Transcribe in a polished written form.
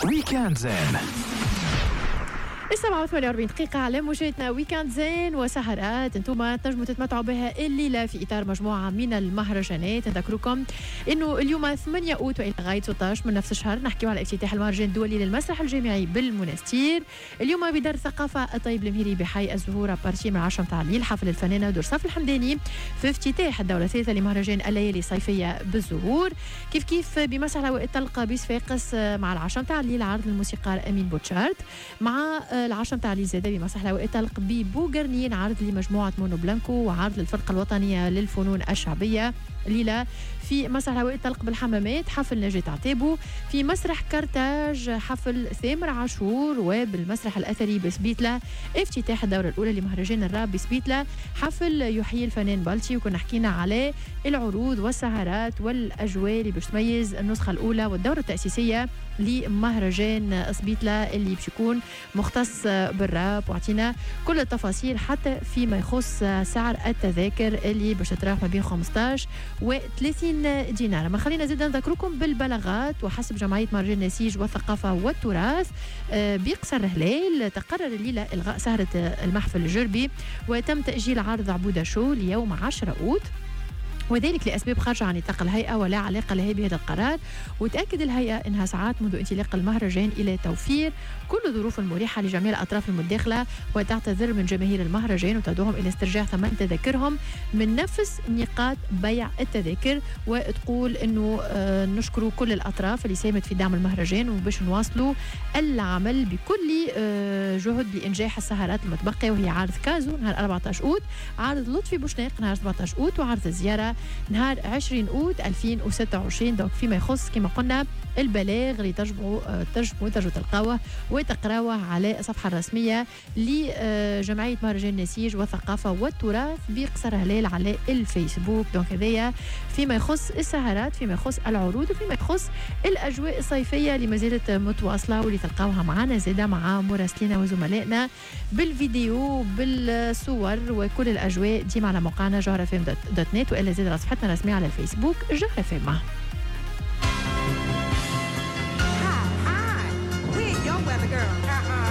ويكاند زين 47 دقيقة على موجاتنا ويكاند زين وسهرات انتم تنجموا تتمتعوا بها الليلة في إطار مجموعة من المهرجانات. نذكركم إنه اليوم 8 أوت وإلى غاية 16 من نفس الشهر نحكيو على افتتاح المهرجان الدولي للمسرح الجامعي بالمنستير اليوم بدار الثقافة الطيب المهيري بحي الزهور بارتي من 10 متاع الليل. حفل الفنانة درصاف الحمداني في افتتاح الدورة الثالثة لمهرجان الليالي الصيفية بالزهور. كيف بمسرح الهواء الطلقة بصفاقس مع 10 متاع الليل عرض الموسيقار أمين بوتشارت. مع 10 متاع الليل زاده بمسرح الهواء الطلق ببوغرنين عرض لمجموعة مونو بلانكو وعرض للفرقة الوطنية للفنون الشعبية. الليلة في مسرح الهواء الطلق بالحمامات حفل نجاة عتابو. في مسرح كرتاج حفل ثامر عاشور. وبالمسرح الأثري بسبيتلا افتتاح الدورة الأولى لمهرجان الراب بسبيتلا حفل يحيي الفنان بالتي. وكنا حكينا على العروض والسهرات والأجواء اللي باش تميز النسخة الأولى والدورة التأسيسية لمهرجان سبيتلا اللي باش يكون مختص بالراب. وعطينا كل التفاصيل حتى فيما يخص سعر التذاكر اللي باش تتراوح ما بين 15 و30 دينار. ما خلينا زيد نذكركم بالبلاغات. وحسب جمعية مهرجان النسيج والثقافة والتراث بقصر هلال تقرر الليلة إلغاء سهرة المحفل الجربي وتم تأجيل عرض عبودة شو ليوم 10 أوت وذلك لأسباب خارجة عن نطاق الهيئة ولا علاقة لها بهذا القرار. وتأكد الهيئة أنها ساعات منذ انطلاق المهرجان إلى توفير كل الظروف المريحة لجميع الأطراف المتداخلة وتعتذر من جماهير المهرجان وتدعوهم إلى استرجاع ثمن تذاكرهم من نفس نقاط بيع التذاكر. وتقول أنه نشكر كل الأطراف اللي ساهمت في دعم المهرجان وباش نواصلوا العمل بكل جهد لإنجاح السهرات المتبقية وهي عرض كازو نهار 14 أوت عرض لطفي بوشناق نهار 17 أوت وعرض الزيارة نهار 20 أوت 2026. دونك فيما يخص كما قلنا البلاغ اللي ترجموا تلقاوه وتقراوه على الصفحة الرسمية لجمعية مهرجان النسيج والثقافة والتراث بقصر هلال على الفيسبوك. دونك هذايا فيما يخص السهرات فيما يخص العروض وفيما يخص الأجواء الصيفية اللي ما زالت متواصلة واللي تلقاوها معنا زيادة مع مراسلين وزملائنا بالفيديو بالصور وكل الأجواء ديما على موقعنا جوهرفم.net وإلا زيادة على صفحتنا الرسمية على الفيسبوك جوهرفم. We're your weather girl.